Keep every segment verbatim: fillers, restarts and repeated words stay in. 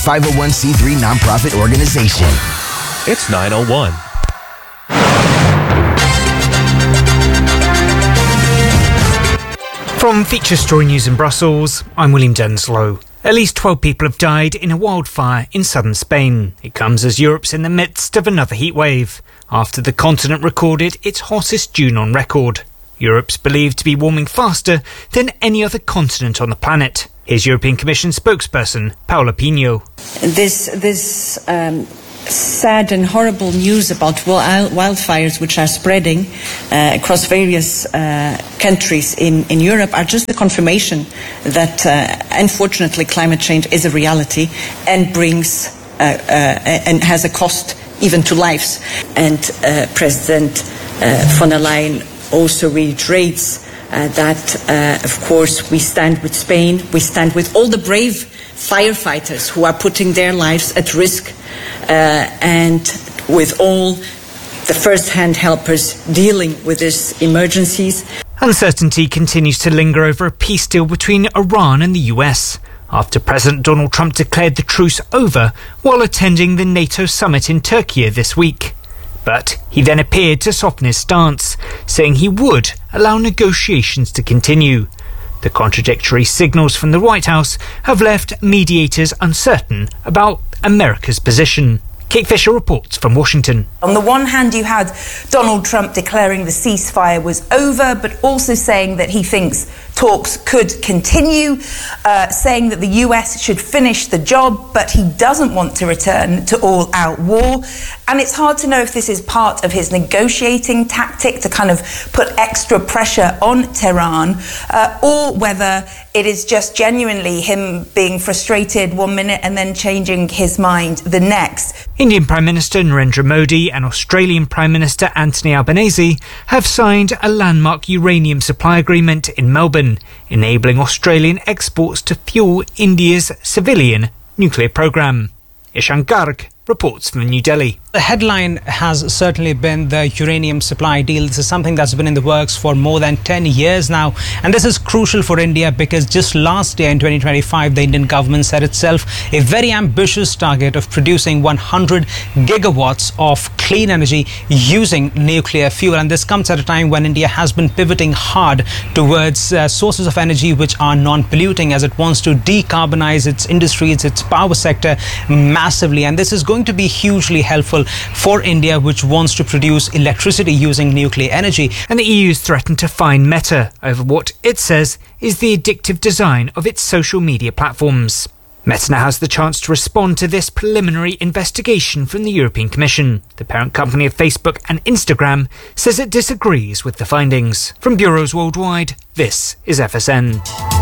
five oh one c three nonprofit organization. It's nine oh one. From Feature Story News in Brussels, I'm William Denslow. At least twelve people have died in a wildfire in southern Spain. It comes as Europe's in the midst of another heatwave, after the continent recorded its hottest June on record. Europe's believed to be warming faster than any other continent on the planet. Here's European Commission spokesperson Paula Pinho. This, this um, sad and horrible news about wildfires which are spreading uh, across various uh, countries in, in Europe are just the confirmation that, uh, unfortunately, climate change is a reality and brings uh, uh, and has a cost even to lives. And uh, President uh, von der Leyen also reiterates uh, that, uh, of course, we stand with Spain, we stand with all the brave firefighters who are putting their lives at risk, uh, and with all the first-hand helpers dealing with these emergencies. Uncertainty continues to linger over a peace deal between Iran and the U S after President Donald Trump declared the truce over while attending the NATO summit in Turkey this week. But he then appeared to soften his stance, saying he would allow negotiations to continue. The contradictory signals from the White House have left mediators uncertain about America's position. Kate Fisher reports from Washington. On the one hand, you had Donald Trump declaring the ceasefire was over, but also saying that he thinks talks could continue, uh, saying that the U S should finish the job, but he doesn't want to return to all-out war. And it's hard to know if this is part of his negotiating tactic to kind of put extra pressure on Tehran, uh, or whether it is just genuinely him being frustrated one minute and then changing his mind the next. Indian Prime Minister Narendra Modi and Australian Prime Minister Anthony Albanese have signed a landmark uranium supply agreement in Melbourne, enabling Australian exports to fuel India's civilian nuclear program. Ishan Garg reports from New Delhi. The headline has certainly been the uranium supply deal. This is something that's been in the works for more than ten years now. And this is crucial for India because just last year in twenty twenty-five, the Indian government set itself a very ambitious target of producing one hundred gigawatts of clean energy using nuclear fuel. And this comes at a time when India has been pivoting hard towards uh, sources of energy which are non-polluting as it wants to decarbonize its industries, its power sector massively. And this is going to be hugely helpful for India, which wants to produce electricity using nuclear energy. And the E U's threatened to fine Meta over what it says is the addictive design of its social media platforms. Meta now has the chance to respond to this preliminary investigation from the European Commission. The parent company of Facebook and Instagram says it disagrees with the findings. From bureaus worldwide, this is F S N.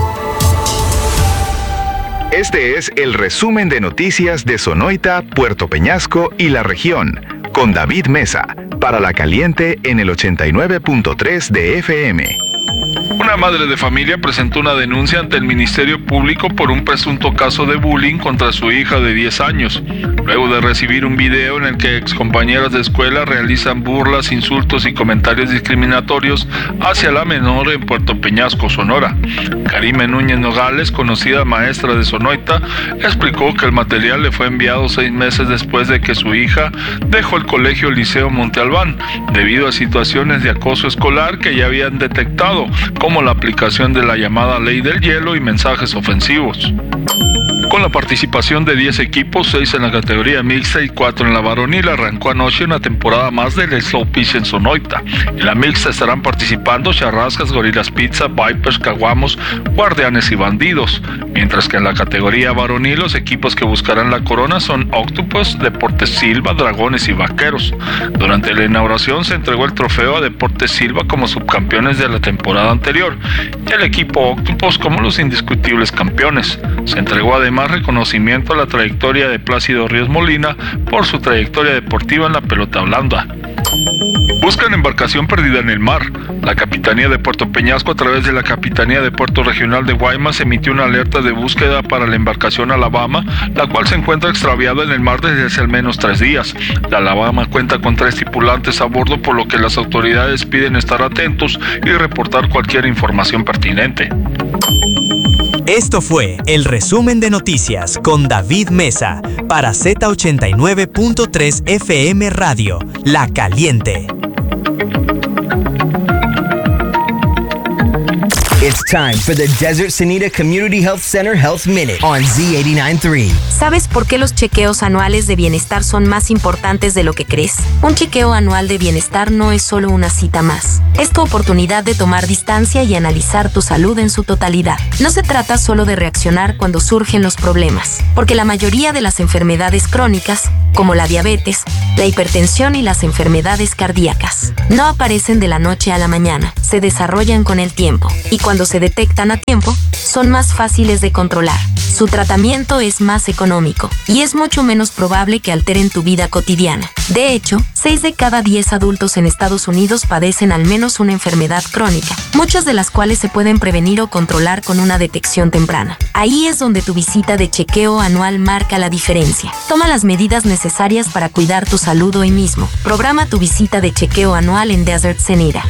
Este es el resumen de noticias de Sonoita, Puerto Peñasco y la región, con David Mesa, para La Caliente en el ochenta y nueve punto tres de F M. Una madre de familia presentó una denuncia ante el Ministerio Público por un presunto caso de bullying contra su hija de diez años, luego de recibir un video en el que excompañeras de escuela realizan burlas, insultos y comentarios discriminatorios hacia la menor en Puerto Peñasco, Sonora. Karime Núñez Nogales, conocida maestra de Sonoita, explicó que el material le fue enviado seis meses después de que su hija dejó el colegio Liceo Monte Albán, debido a situaciones de acoso escolar que ya habían detectado, como la aplicación de la llamada ley del hielo y mensajes ofensivos. Con la participación de diez equipos, seis en la categoría mixta y cuatro en la varonil, arrancó anoche una temporada más del Slow Pitch en Sonoita. En la mixta estarán participando Charrascas, Gorilas Pizza, Vipers, Caguamos, Guardianes y Bandidos, mientras que en la categoría varonil los equipos que buscarán la corona son Octopus, Deportes Silva, Dragones y Vaqueros. Durante la inauguración se entregó el trofeo a Deportes Silva como subcampeones de la temporada anterior y el equipo Octopus como los indiscutibles campeones. Se entregó además reconocimiento a la trayectoria de Plácido Ríos Molina por su trayectoria deportiva en la pelota blanda. Buscan embarcación perdida en el mar. La Capitanía de Puerto Peñasco, a través de la Capitanía de Puerto Regional de Guaymas, emitió una alerta de búsqueda para la embarcación Alabama, la cual se encuentra extraviada en el mar desde hace al menos tres días. La Alabama cuenta con tres tripulantes a bordo, por lo que las autoridades piden estar atentos y reportar cualquier información pertinente. Esto fue el resumen de noticias con David Mesa para Z ochenta y nueve punto tres F M Radio, La Caliente. It's time for the Desert Sanita Community Health Center Health Minute on Z ochenta y nueve punto tres. ¿Sabes por qué los chequeos anuales de bienestar son más importantes de lo que crees? Un chequeo anual de bienestar no es solo una cita más. Es tu oportunidad de tomar distancia y analizar tu salud en su totalidad. No se trata solo de reaccionar cuando surgen los problemas, porque la mayoría de las enfermedades crónicas, como la diabetes, la hipertensión y las enfermedades cardíacas, no aparecen de la noche a la mañana, se desarrollan con el tiempo, y cuando se detectan a tiempo, son más fáciles de controlar. Su tratamiento es más económico y es mucho menos probable que alteren tu vida cotidiana. De hecho, seis de cada diez adultos en Estados Unidos padecen al menos una enfermedad crónica, muchas de las cuales se pueden prevenir o controlar con una detección temprana. Ahí es donde tu visita de chequeo anual marca la diferencia. Toma las medidas necesarias para cuidar tu salud hoy mismo. Programa tu visita de chequeo anual en Desert Sanita.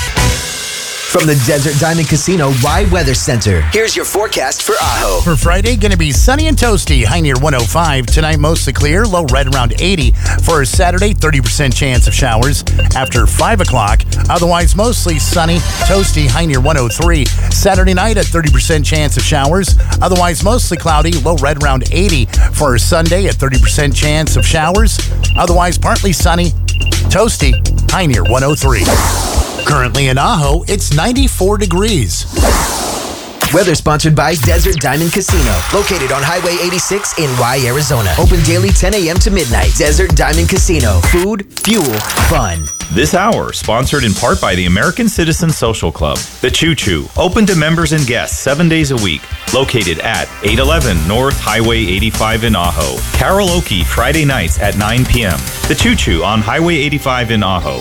From the Desert Diamond Casino Wide Weather Center, here's your forecast for Ajo. For Friday, going to be sunny and toasty, high near one oh five. Tonight, mostly clear, low right around eighty. For Saturday, thirty percent chance of showers after five o'clock. Otherwise, mostly sunny, toasty, high near one oh three. Saturday night, a thirty percent chance of showers. Otherwise, mostly cloudy, low right around eighty. For Sunday, a thirty percent chance of showers. Otherwise, partly sunny, toasty, high near one oh three. Currently in Ajo, it's ninety-four degrees. Weather sponsored by Desert Diamond Casino, located on Highway eighty-six in Y, Arizona. Open daily ten a.m. to midnight. Desert Diamond Casino. Food, fuel, fun. This hour, sponsored in part by the American Citizen Social Club, The Choo Choo, open to members and guests seven days a week, located at eight eleven North Highway eighty-five in Ajo. Karaoke Friday nights at nine p.m. The Choo Choo on Highway eighty-five in Ajo.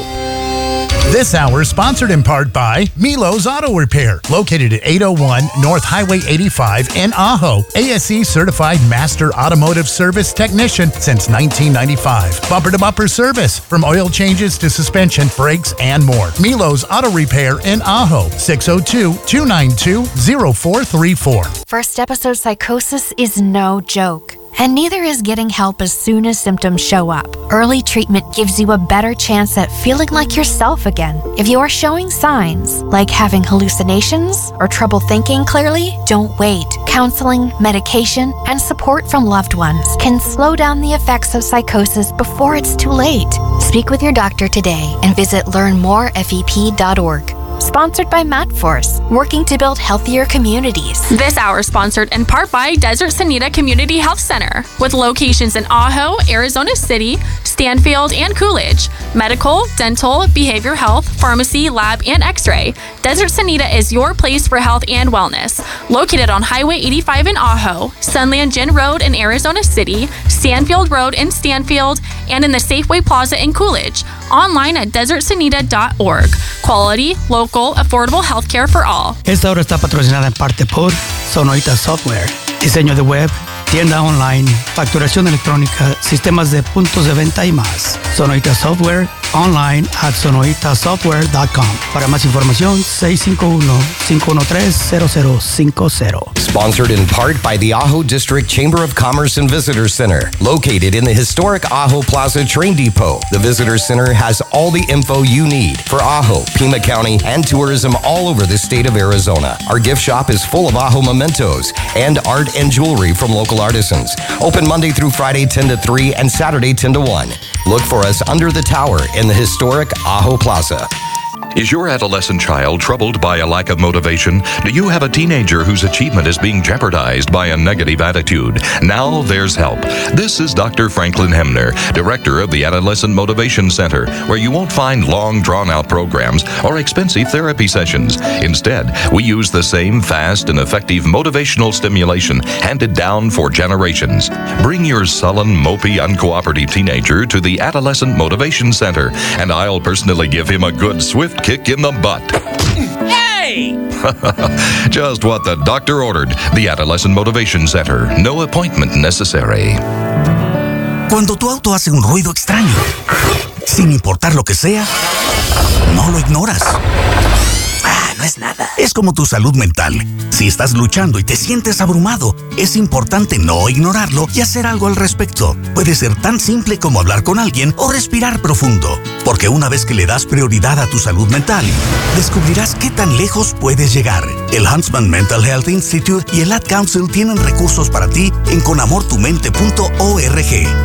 This hour sponsored in part by Milo's Auto Repair, located at eight oh one North Highway eighty-five in Ajo. A S E certified master automotive service technician since nineteen ninety-five. Bumper-to-bumper service, from oil changes to suspension, brakes, and more. Milo's Auto Repair in Ajo, six oh two, two nine two, oh four three four. First episode psychosis is no joke. And neither is getting help as soon as symptoms show up. Early treatment gives you a better chance at feeling like yourself again. If you are showing signs, like having hallucinations or trouble thinking clearly, don't wait. Counseling, medication, and support from loved ones can slow down the effects of psychosis before it's too late. Speak with your doctor today and visit learn more F E P dot org. Sponsored by MatForce, working to build healthier communities. This hour sponsored in part by Desert Sanita Community Health Center, with locations in Ajo, Arizona City, Stanfield, and Coolidge. Medical, dental, behavioral health, pharmacy, lab, and x-ray. Desert Sanita is your place for health and wellness. Located on Highway eighty-five in Ajo, Sunland Gin Road in Arizona City, Stanfield Road in Stanfield, and in the Safeway Plaza in Coolidge. Online at desert sanita dot org. Quality, local, affordable healthcare for all. Esta hora está patrocinada en parte por Sonoita Software. Diseño de web, tienda online, facturación electrónica, sistemas de puntos de venta y más. Sonoita Software, online at sonoita software dot com. Para más información, seis cinco uno, cinco uno tres, cero cero cinco cero. Sponsored in part by the Ajo District Chamber of Commerce and Visitor Center, located in the historic Ajo Plaza Train Depot. The Visitor Center has all the info you need for Ajo, Pima County, and tourism all over the state of Arizona. Our gift shop is full of Ajo mementos and art and jewelry from local artisans. Open Monday through Friday ten to three and Saturday ten to one. Look for us under the tower in the historic Ajo Plaza. Is your adolescent child troubled by a lack of motivation? Do you have a teenager whose achievement is being jeopardized by a negative attitude? Now there's help. This is Doctor Franklin Hemner, Director of the Adolescent Motivation Center, where you won't find long, drawn-out programs or expensive therapy sessions. Instead, we use the same fast and effective motivational stimulation handed down for generations. Bring your sullen, mopey, uncooperative teenager to the Adolescent Motivation Center, and I'll personally give him a good, swift kick in the butt. Hey! Just what the doctor ordered. The Adolescent Motivation Center. No appointment necessary. Cuando tu auto hace un ruido extraño, sin importar lo que sea, no lo ignoras. Ah, no es nada. Es como tu salud mental. Si estás luchando y te sientes abrumado, es importante no ignorarlo y hacer algo al respecto. Puede ser tan simple como hablar con alguien o respirar profundo. Porque una vez que le das prioridad a tu salud mental, descubrirás qué tan lejos puedes llegar. El Huntsman Mental Health Institute y el Ad Council tienen recursos para ti en con amor tu mente punto org.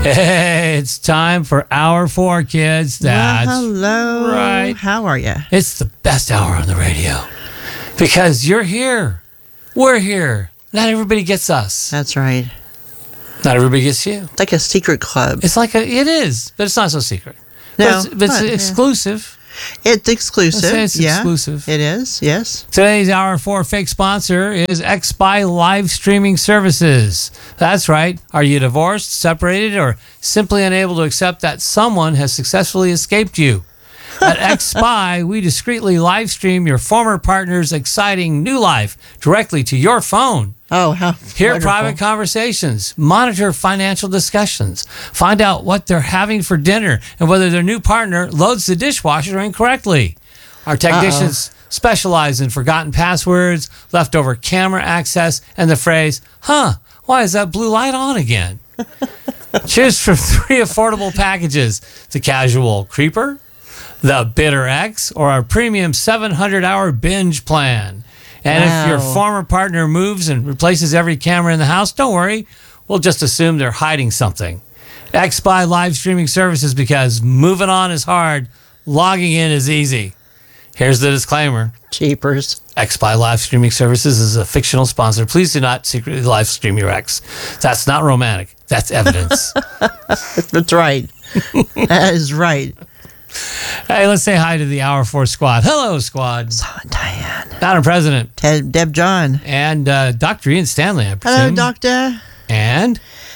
Hey, it's time for Hour Four, kids. That's well, hello. right. How are you? It's the best hour on the radio because you're here. We're here. Not everybody gets us. That's right. Not everybody gets you. It's like a secret club. It's like a. It is, but it's not so secret. No, but it's, but it's but, yeah. exclusive. It's exclusive. Let's say it's yeah, exclusive. It is, yes. Today's Hour four fake sponsor is X B Y live streaming services. That's right. Are you divorced, separated, or simply unable to accept that someone has successfully escaped you? At X B Y, we discreetly live stream your former partner's exciting new life directly to your phone. Oh, how Hear wonderful. private conversations, monitor financial discussions, find out what they're having for dinner and whether their new partner loads the dishwasher incorrectly. Our technicians Uh-oh. specialize in forgotten passwords, leftover camera access, and the phrase, huh, why is that blue light on again? Choose from three affordable packages, the casual creeper, the bitter X, or our premium seven hundred hour binge plan. And wow. if your former partner moves and replaces every camera in the house, don't worry. We'll just assume they're hiding something. X B Y live streaming services because moving on is hard, logging in is easy. Here's the disclaimer. Cheapers. X B Y live streaming services is a fictional sponsor. Please do not secretly live stream your ex. That's not romantic. That's evidence. That's right. That is right. Hey, let's say hi to the Hour four squad. Hello, squad. So, Diane. Madam President. Ted, Deb John. And uh, Doctor Ian Stanley, I presume. Hello, Doctor. And?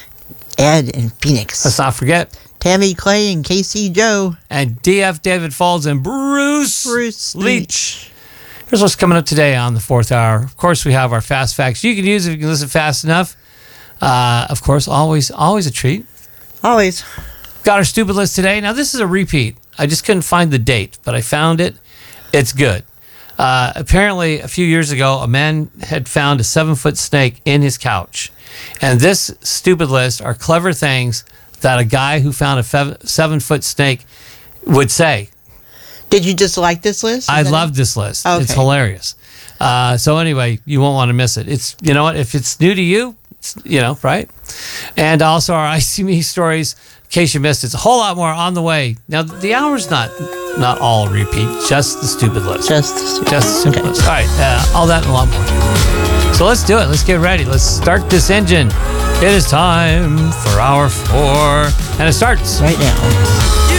Ed in Phoenix. Let's not forget. Tammy Clay and K C Joe. And D F David Falls and Bruce, Bruce Leach. Here's what's coming up today on the fourth hour. Of course, we have our fast facts. You can use if you can listen fast enough. Uh, of course, always, always a treat. Always. Got our stupid list today. Now, this is a repeat. I just couldn't find the date, but I found it. It's good. Uh, apparently, a few years ago, a man had found a seven-foot snake in his couch. And this stupid list are clever things that a guy who found a fev- seven-foot snake would say. Did you just like this list? Is I that love it? this list. Okay. It's hilarious. Uh, so anyway, you won't want to miss it. It's, you know what? If it's new to you, it's, you know, right? And also our I C Me stories. In case you missed it, it's a whole lot more on the way. Now, the hour's not not all repeat, just the stupid list. Just the stupid, just the stupid okay. list. All right, uh, all that and a lot more. So let's do it. Let's get ready. Let's start this engine. It is time for Hour four, and it starts right now.